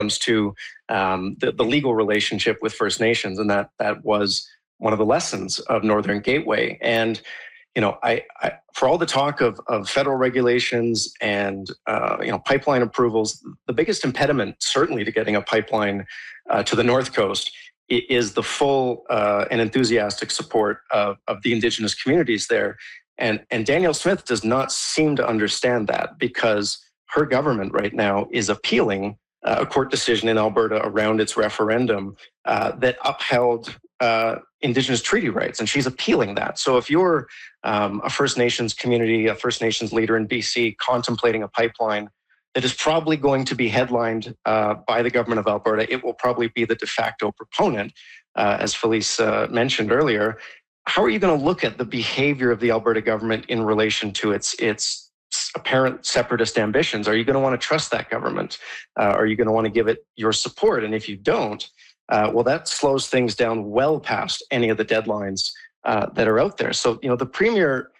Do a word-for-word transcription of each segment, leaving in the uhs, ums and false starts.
to um, the, the legal relationship with First Nations, and that that was one of the lessons of Northern Gateway. And you know, I, I for all the talk of, of federal regulations and uh, you know pipeline approvals, the biggest impediment, certainly, to getting a pipeline uh, to the North Coast is the full uh, and enthusiastic support of, of the Indigenous communities there. And and Danielle Smith does not seem to understand that, because her government right now is appealing uh, a court decision in Alberta around its referendum uh, that upheld uh, Indigenous treaty rights, and she's appealing that. So if you're um, a First Nations community, a First Nations leader in B C contemplating a pipeline that is probably going to be headlined uh, by the government of Alberta, it will probably be the de facto proponent, uh, as Felice uh, mentioned earlier. How are you going to look at the behavior of the Alberta government in relation to its its apparent separatist ambitions? Are you going to want to trust that government? Uh, are you going to want to give it your support? And if you don't, uh, well, that slows things down well past any of the deadlines uh, that are out there. So, you know, the Premier,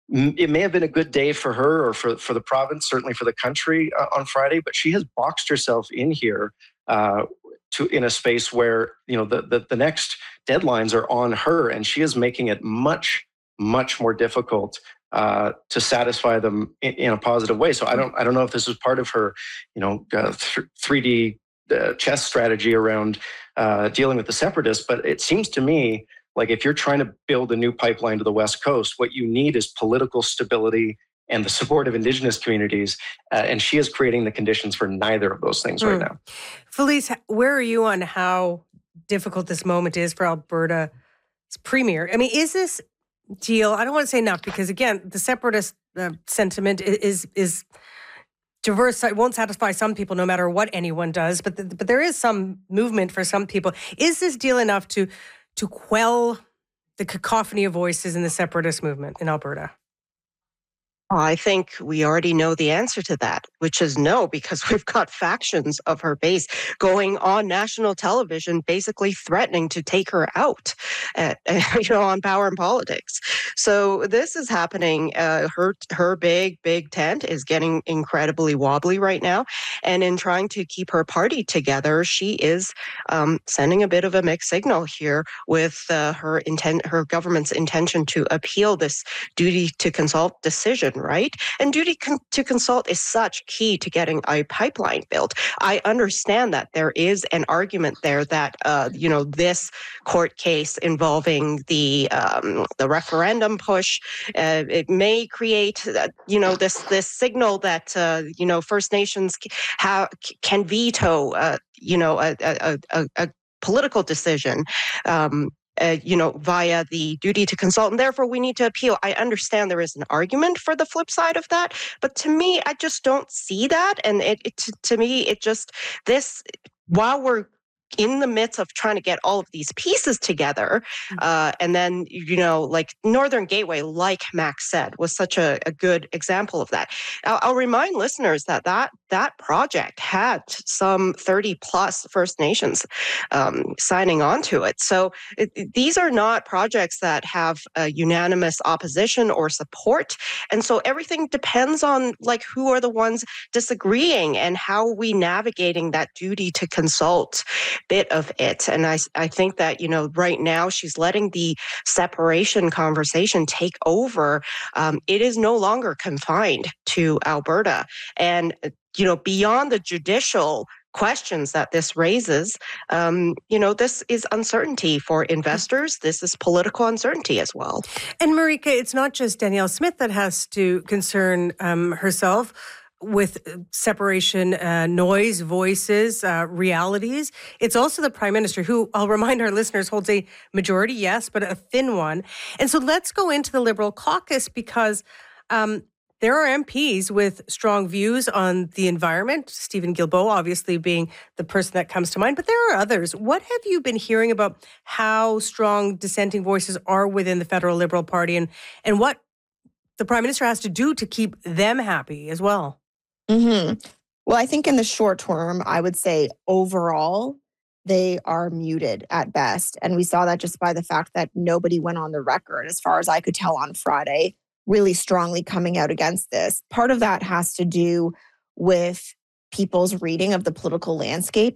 it may have been a good day for her or for, for the province, certainly for the country uh, on Friday, but she has boxed herself in here uh, to in a space where, you know, the, the, the next deadlines are on her, and she is making it much, much more difficult uh, to satisfy them in, in a positive way. So I don't, I don't know if this is part of her, you know, uh, th- three D uh, chess strategy around uh, dealing with the separatists. But it seems to me like if you're trying to build a new pipeline to the West Coast, what you need is political stability and the support of Indigenous communities. Uh, and she is creating the conditions for neither of those things mm. right now. Felice, where are you on how difficult this moment is for Alberta's Premier? I mean, is this deal, I don't want to say enough, because again, the separatist uh, sentiment is is diverse. It won't satisfy some people no matter what anyone does, but the, but there is some movement for some people. Is this deal enough to to quell the cacophony of voices in the separatist movement in Alberta? I think we already know the answer to that, which is no, because we've got factions of her base going on national television, basically threatening to take her out, at, you know, on Power and Politics. So this is happening. Uh, her her big big tent is getting incredibly wobbly right now, and in trying to keep her party together, she is um, sending a bit of a mixed signal here with uh, her intent, her government's intention to appeal this duty to consult decision. Right? And duty con- to consult is such key to getting a pipeline built. I understand that there is an argument there that, uh, you know, this court case involving the um, the referendum push, uh, it may create, uh, you know, this this signal that, uh, you know, First Nations ha- can veto, uh, you know, a, a, a, a political decision. Um, Uh, you know, via the duty to consult, and therefore we need to appeal. I understand there is an argument for the flip side of that, but to me, I just don't see that. And it, it to, to me, it just, this, while we're in the midst of trying to get all of these pieces together, uh, and then, you know, like Northern Gateway, like Max said, was such a, a good example of that. I'll, I'll remind listeners that that, that project had some thirty plus First Nations um, signing on to it. So it, these are not projects that have a unanimous opposition or support. And so everything depends on like who are the ones disagreeing and how are we navigating that duty to consult bit of it. And I, I think that, you know, right now she's letting the separation conversation take over. Um, it is no longer confined to Alberta. And, you know, beyond the judicial questions that this raises, um, you know, this is uncertainty for investors. This is political uncertainty as well. And Marika, it's not just Danielle Smith that has to concern um, herself with separation, uh, noise, voices, uh, realities. It's also the Prime Minister, who, I'll remind our listeners, holds a majority, yes, but a thin one. And so let's go into the Liberal caucus, because um, there are M Ps with strong views on the environment, Stephen Guilbeault obviously being the person that comes to mind, but there are others. What have you been hearing about how strong dissenting voices are within the federal Liberal Party, and, and what the Prime Minister has to do to keep them happy as well? Mm-hmm. Well, I think in the short term, I would say overall, they are muted at best. And we saw that just by the fact that nobody went on the record, as far as I could tell on Friday, really strongly coming out against this. Part of that has to do with people's reading of the political landscape